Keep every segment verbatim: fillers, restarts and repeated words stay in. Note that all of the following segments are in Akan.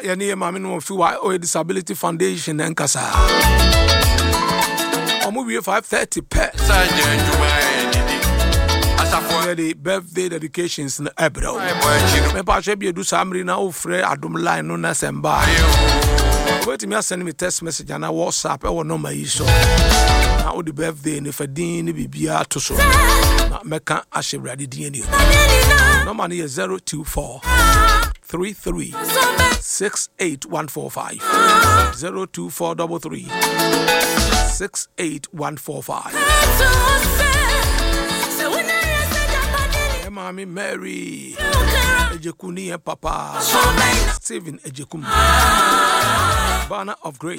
yani mama no fi wa o disability foundation enkasa omo wie five thirty pe asafo the birthday dedications na ebro me pa che bi edu samri na ofre adom line no na semba wait me send me text message na WhatsApp e wo no mai so na o the birthday ni fadin ni bibia to so na meka ahyebrade din ni no man is zero two four three three six eight one four five zero two four three three six eight one four five. Mami Mary Ejekuni and Papa Stephen Ejekum Banner of Grace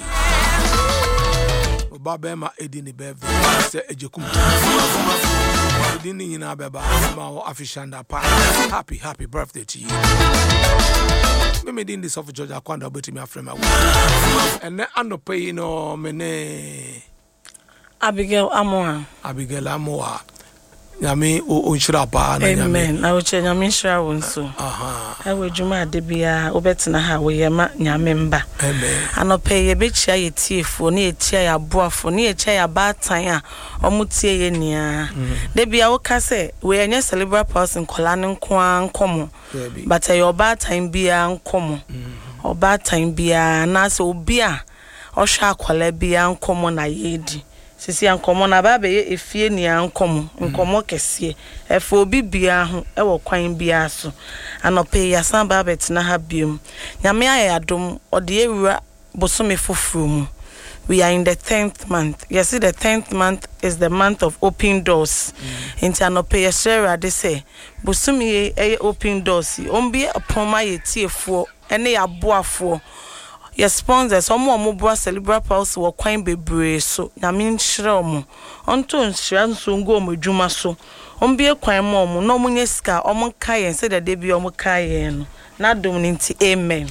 Babema Edini birthday say Ejekum Edini ina beba ma afishanda pa happy happy birthday to you. Me me din this of George Akwanda beti me afrema and then ando pay no mene Abigail Amoa Abigail Amoa Yami o nshira pa na yami. Amen. Na uche nyame nshira wonso. Aha. Ewe djuma ade bia obetena ha we yema nyame mba. Amen. Anope ye bechia ye tiefo na ye tia ya boafo na ye chia ya batan a omutie ye nia. De bia wo ka se we enye cerebral palsy nkola ne nko an komo. But ye obatan bia nkomo. Obatan bia na se obi a ohwa akola bia nkomo na ye di. Sisi ankomo na ba be ye efie ni ankomo nkomo kese efo obi bia ho e wo kwan bia so anope ya san ba betena ha biom nyame ayadom ode ewura bosome foforo mu. We are in the tenth month. You see, the tenth month is the month of open doors. Inti anope ya share de say bosome e open doors ombi apoma ye tiefo ene ya boafo. Your sponsors, some more mobile cerebral palsy were quite bebre so. Yamin shromo. Onto nshran so go mo djuma so. On be a kwan mo no munyeska omo kai and say that they be omo kai no. Na dom nti amen.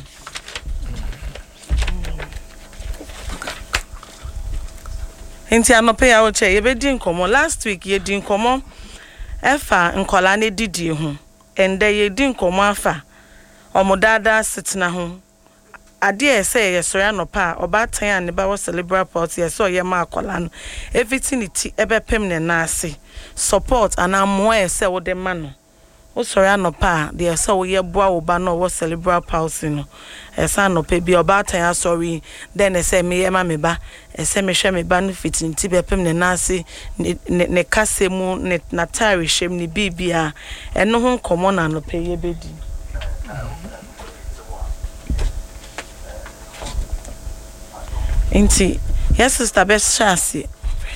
Inti anope ya oche ye be din komo last week ye din komo efa nkola ne didi ho. Ende ye din komo afa omo dada sitina ho. Ade say yesori anopa obatan ya ne ba wo cerebral palsy yeso ye ma akola no everything ti ebepem ne na ase support ana mo ese wo de ma no wo sori anopa de yeso wo ye boa wo ba no wo cerebral palsy no esa anopa bi obatan ya sorry then ese me ye ma me ba ese me hwe me ba no fitin ti bepem ne na ase ne kasemu ne natari hwem ne bibia eno ho nkomo na anopa ye bedi. Inti, yes, sister, best chassis.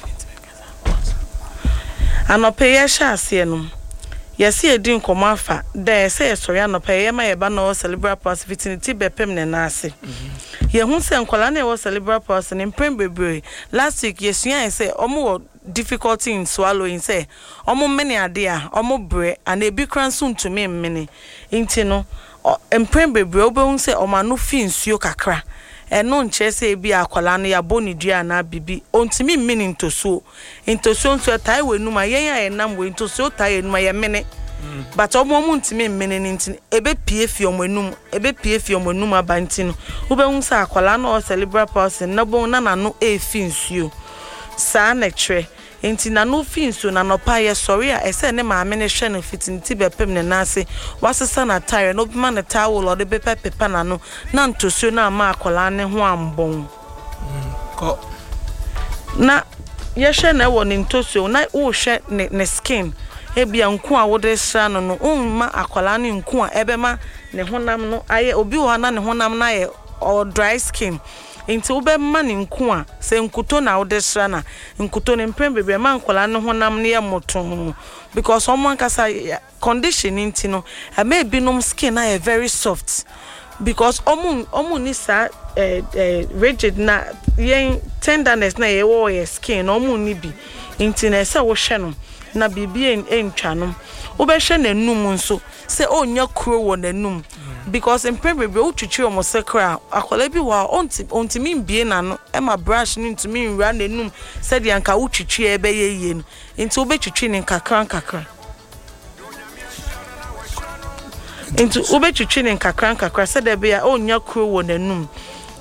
Anope ye chassis no. Yes, ye din komafa. There say sorry anope ye ma ye ba no cerebral palsy fitinity bepem ne na ase. Ye hu se nkola na ye cerebral palsy ne mpem bebre. Last week yesuan say omo difficulty in swallowing say omo mene ade a omo bre and e bi kranso ntumi mmene. Inti no mpem bebre obehun say omo anu fi nsuo kakra. Eno nche se bi akwala no ya boni dua na bibi ontimi mini ntoso ntoso nso tai wenu ma yen ya enam we ntoso tai enu ma ye mene but omo mu ntimi mene ntin ebe pie fi omenum ebe pie fi omenum abanti no ubehun sa akwala no cerebral palsy na bon na na no e fi nsuo sa na tre enti na no fi nsuo na no pa ye sorry a ese ne ma mene hwe no fitinti bepem ne na ase wasesa na tire no bima na towel ode be pepa na no na ntosuo na ma akola ne ho ambon ko na ye hwe na wo ne ntosuo na wo hwe ne, ne skin ebia nku a wo de sra no no umma akola ne nku a ebema ne honam no aye obi wo na ne honam na ye or dry skin inti ube mani nku a se nkuto na odesra na nkuto ne mpem bebe ma nkola ne honam ne yemoto because someone kasa condition inti no e may be no skin na very soft because omu omu ni sa eh, eh, rigid na yen tenderness na ye wo ye skin omu ni bi inti na se wo hwe no na bibi en entwa no ube hwe na num nso se onya kuro wo na num because in probably o chichi o mo sekra akola bi wa onti ontimi mbie na no e ma brush ni ntimi nra na num said yanka o chichi e be ye ye no nti o be chichi ni kakra kakra into ube twitwi nkakra nkakra sɛ da bia onya kro wɔ nanum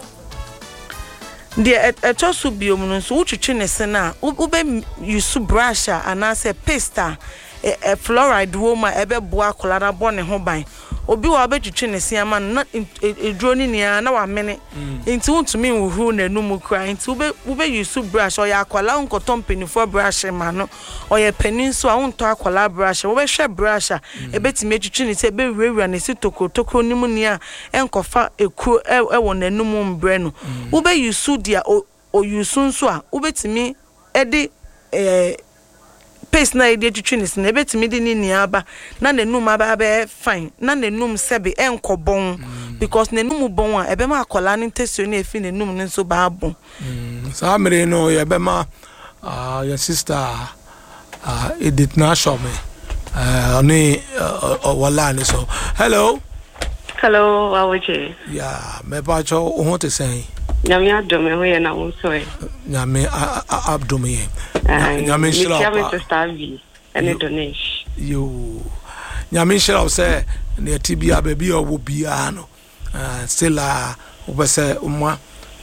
de eto so biom no so wotwitwi ne se na ube use brush ana sɛ paste a fluoride woma ebe boa kola na bɔ ne ho ban obi wa obetwitwi ne se ama na eduro ni nia na wa mene nti wontumi wuhu nanum kra nti ube ube use brush oya akwala nkotom penifo brush ma no oya panin so a wonto akwala brush wo be hwe brush ebetimi etwitwi ne se be wewura ne se toko toko nimu nia enkofa eku ewo nanum mbre no ube use dia o use nso a ubetimi ede eh pace na ide twitwi ne se na ebetimi de ni niaba na nanum aba be fine na nanum sebe enkobon because nanum bon a ebe ma akola ne ntesio na efi nanum ne so ba bon sa mere no ye be ma ah your sister ah Edith na show me uh oni wala ni so hello hello awoje yeah me ba cho o te sen nyame adome ho ye na wo so e nyame abdome ye nyame shira nyame sister vi ene donation yo nyame shira se na tibia ba bi owo bia no still a obese umwa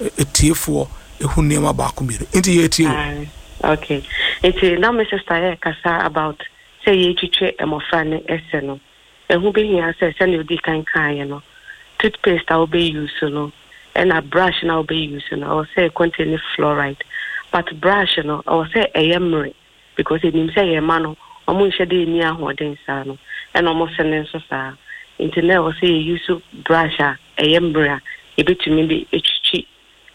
etiefo ehunne ma ba ko mire enti ye tie okay enti na me sister e kasa about say ye twitwe emofra ne ese no ehu be hia say say na odi kan kan ye no toothpaste a obe use no and a brush now be used no or say contain fluoride but brush no or say ayemre because it means say emano omo nhede ni ahoden sa no and omo senen so sa internet or say use brush a ayemre e betumi be etwitwi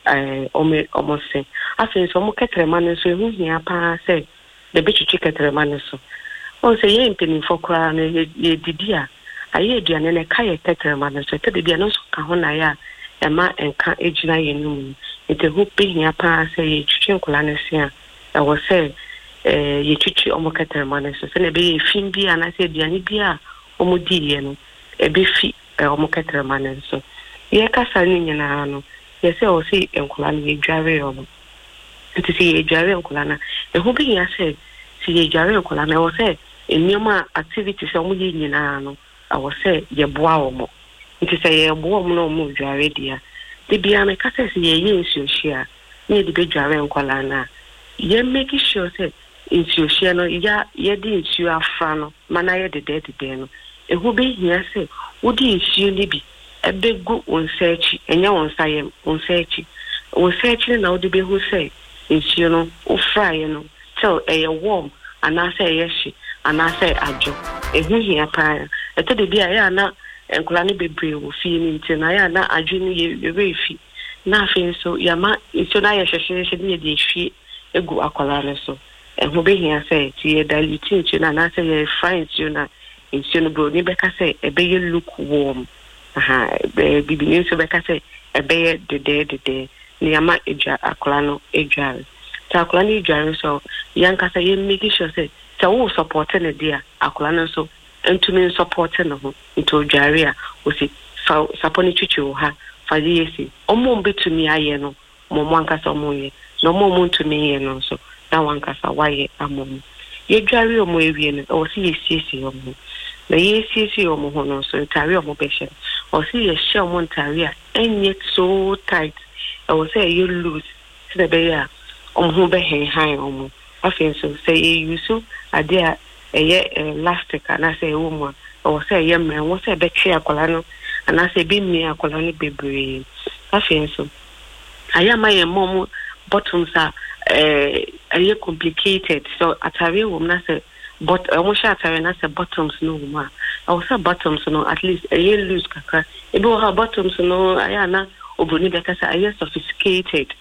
eh omo omo se afen so omo ketrema no so ehu hia pa say de betwitwi ketrema no so o say ye impeni fokra no ye didi a aye aduane ne ka ye ketrema no so te de bia no so ka ho na ya ema enka ejina yenum ite hope hia pa say ye twitwi nkola ne se a e wo say eh ye twitwi omo ketrema no so se na be ye fin bi ana say aduane bi a omo di ye no e be fi omo ketrema no so ye kasa ni nyina no ye say o say nkola ne ye dware omo ite say ye dware nkola na e hope hia say si ye dware nkola na wo say enioma activities omo ye nyina no a wo say ye boa omo nti say ye boa omo no omo dware dia de bia me kasa say ye ye nsuohia ne de be dware nkola na ye make sure say nsuohia no ya ye de nsuo afra no mana ye de de de no e hu be hia say wo de nsuo ni bi ebe gu onsechi enya onsaye onsechi onsechi na wo de be hu say nsuo no wo fry no till e warm ana say ye shi ana say ajo e hu hia pa e to de bia ya na enkola ne bebre wo fi ni nti na ya na adwe ni ye refi na afin so ya ma nso na ye hwehwehwe ne de hwie egu akola ne so e ho be hia say ti ye dilute nti na na say ye fry nti na nti no bro ni be ka say e be ye look warm aha be bibi ni so be ka say e be ye de de de de ni ya ma edwa akola no edwa ta akola ni edwa so yan ka say ye make sure say ta wo support ne dia akola no so entumi support no ho into dwaria o si saponi twitwi ha fa yesi omo mbetumi aye no mo mo ankasa mo ye no mo mo ntumi ye no so na wankasa waye amom ye dwari omo ewie no o si yesiesi omo na yesiesi omo ho no so ntari omo behye o si ye hye omo ntari a enye so tight o say you loose se be ya omo ho be hen han omo afin so say you so ade a eye elastic ana say woman or say yemre wo say be twa akola no ana say be mi akola no bebre afin so ayama ye mom bottoms are eh eye complicated so atare wo na say but omo sha atare na say bottoms no ma or say bottoms no at least eye loose kaka e be wo bottoms no ayana obuni be ka say eye sophisticated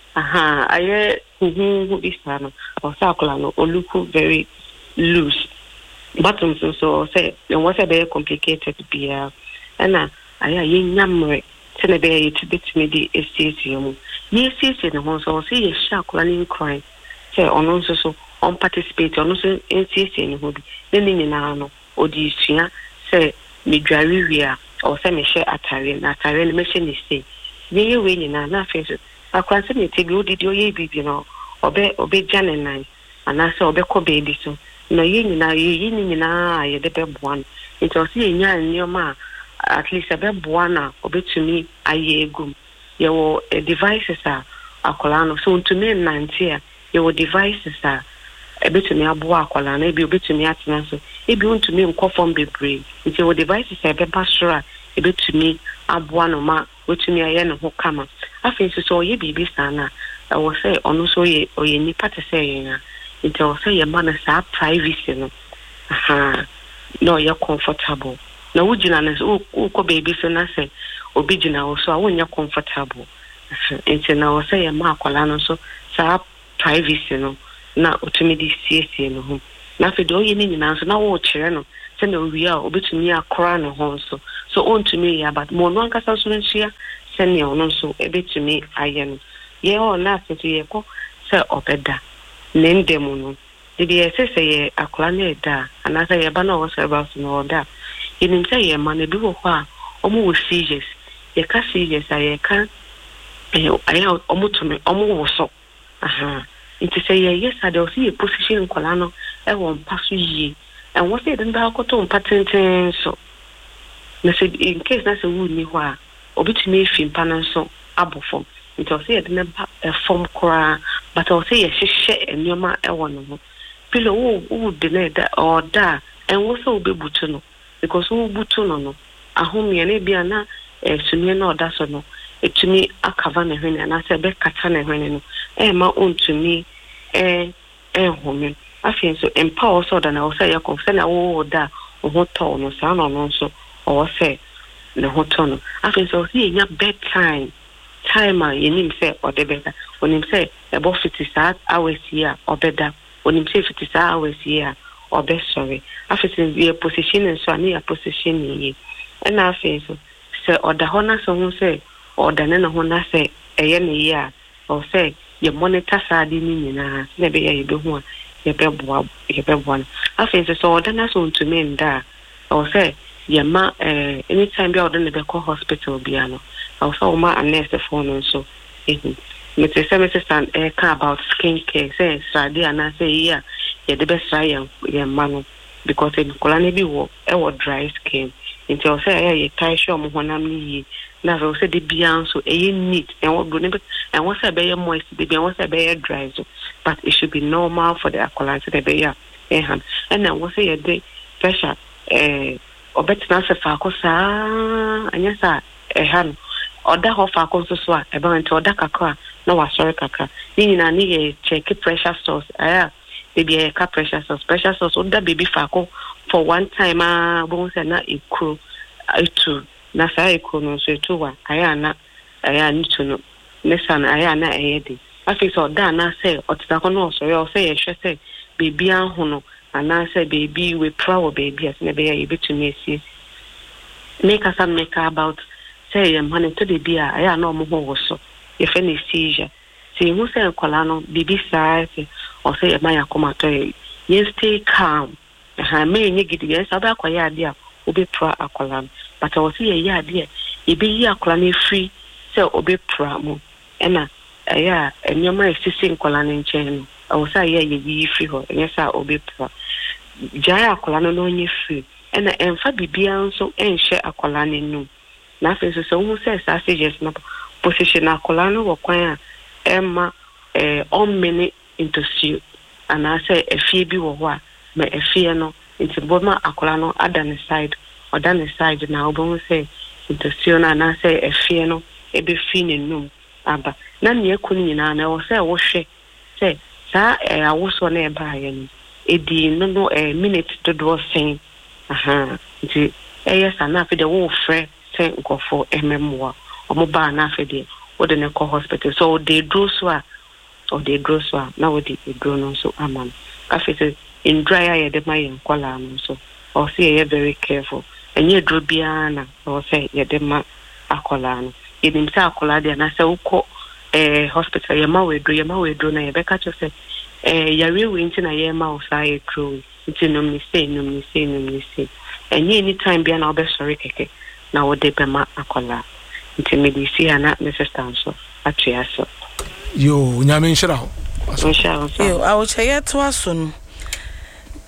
aha aye hu hu isano or say akola no o look very loose bottoms so say and what say be complicated be uh and aya ye nyamre se na be ye to bit me di esisi mu ye esisi no so say ye sha akola ni cry say ono so so on participate ono so esisi ni ho bi ne ni na no odi sua say me dware wi a o say me share atare na atare ni me share ni say ye ye we ni na na fe so akwa se me te bi odi di o ye bibi no obe obe jane nan ana say obe ko baby so na ye nyina ye ni nyina ye de be boan Nti o si enya nneoma at least a beboa na obetumi aye egum. Ye wo devices a akola no so ntumi nante a ye wo devices a ebetumi aboa akola na ebi obetumi atena so ebi ntumi nkofom bebre. Nti wo devices a beba soro a ebetumi aboa no ma wetumi aye ne ho kama. Afei so ye bibi sana I will say ono so ye oye nipa te say ya. Nti o say ye man sa privacy no. Aha. No ye comfortable. Na wugina na so ko baby so na say obi gina wo so a wonya comfortable. Nti na o say ye ma akwala no so sa privacy no na otumi di siesie no ho. Na fe do ye ni nyina so na wo kire no se na owi a obetumi akora no ho so. So ontumi ya but mo no ankasa so nsia se ne ono so ebetumi aye no. Ye o na se ye ko se obeda nendemu no de ye se se ye akola na eda ana se ye ba na wo se ba so no oda yenim se ye ma na bi wo ho a omo wo seizures ye ka seizures a ye ka eh aya omo tumi omo wo so aha nti se ye yes ade o se ye position kola no e wo mpa so yi and wo se de nda akoto mpa tenten so na se in case na se wo ni ho a obitumi efi mpa na so abofom. Nti o say de ba form kora but o say ye hihye enoma e wo no ho pilo wo wo de na da or da en wo so obebutu no because wo butu no no ahomye na bia na sumie na oda so no etumi akava na hwene na se be kata na hwene no e ma ontumi e e home afien so empower so da na o say ye ko se na wo da wo ho to no sa no no so o say ne ho to no afien so see nya bedtime time a yenim say or the better onim say about fifty hours here or better onim say fifty hours here or best sorry after we position so ani a position yi and na face say or the honor so who say or the na honor say eye ne ya or say you monitor sadi ni nyina na be ye be ho ye be boa ye be boa after so or the na so to me nda or say ye ma eh anytime be or the be call hospital bia no also ma nurse phone so eh me say say me stand eh about skin care say sadi ana say yeah ye the best try ye man because in kola na bi wo e wo dry skin nti o say ye tie show mo honam ni na so say de bia so e neat and wo do ne and wo say be ye moist de bia wo say be ye dry so but it should be normal for the akola to be ya eh han and then wo say ye de pressure eh obetina se fa ko sa anya sa eh han oda ho fa ko so so a e ba nti oda kakra na wa sorry kakra ni nyina ni ye check pressure source aya baby e ka pressure source pressure source oda baby fa ko for one time ah bo se na ikru itu na sa ikru no so itu wa aya na aya ni to no nesa na aya na eyedi afi so oda na say otita ko no so yo say ye hwe say baby an ho no ana say baby we proud baby as na be ye be to me see make us make about say am han to the bia aya na omo ho wo so ye fe ne seizure see who say nkola no bibi sai or say my akomato ye stay calm ha me nye gidi yes aba akoya ade a obi pra akola but o say ye ade e be yi akola na free say obi pra mo ena aya enyoma esisi nkola ne nchen no o say ye ye yi free ho yes a obi pra jaya akola no no nye free ena emfa bibia nso enhye akola ne num na fe so so who say sa suggest na position akola no wo kwan a emma eh on minute into see and I say a fee bi wo ho a me a fee no into boma akola no adan side or dan side na obo say into see na na say a fee no e be fee ne num aba na ne ekunu nyina na wo say wo hwe say sa eh awoso na e ba ye no e di no no a minute to do thing aha nti eh yes na fe de wo frɛ say nkofo ememwa omo ba na fe de wo de ne ko hospital so they do so a or they grow so now they grow no so aman after in dry air the my nkola no so or say you very careful and you draw biana or say you de ma akola no in say akola dey na say uko eh hospital you ma we do you ma we do na you be catch say eh you we nti na you ma o say true nti no me say no me say no me say and any time bia na be sorry keke na wo de be ma akola nti me di see ana Missus Tanso atwa so yo nyame nshira ho yo awo cheye to aso no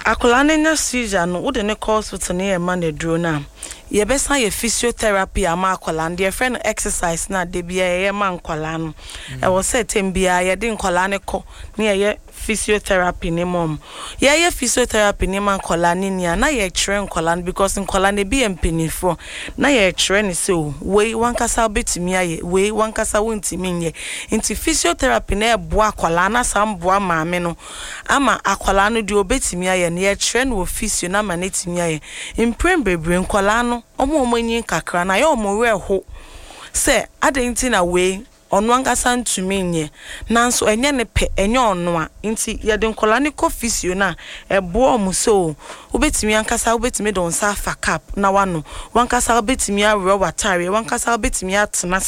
akola ne nya seizure no wo de ne call hospital ne e ma na duro na ye besa ye physiotherapy ama akola de friend exercise na de bia ye ma nkola no e wo se tem bia ye de nkola ne ko ne ye physiotherapy ne mom ye ye physiotherapy ne ma nkola ne nia na ye kire nkola because nkola ne bi empenifo na ye kire ne se o we wankasa betimi aye we wankasa wontimi nye nti physiotherapy na e boa akola na sam boa maame no ama akola no de obetimi aye na ye kire no physio na ma ne timi aye imprem bebre nkola no omo omo nyin kakra na ye omo we ho se adenti na we onu angasa ntumi nye nanso enye ne pe enye onu a nti ye de nkola ne kofisio na ebo omu so obetimi ankasa obetimi don sa fa cap na wano wankasa obetimi awe watare wankasa obetimi atena